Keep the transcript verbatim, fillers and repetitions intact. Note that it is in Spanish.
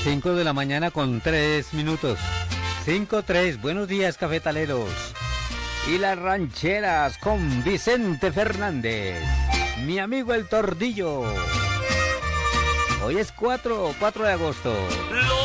cinco de la mañana con tres minutos. cinco tres. Buenos días, cafetaleros. Y las rancheras con Vicente Fernández. Mi amigo el Tordillo. Hoy es cuatro de agosto.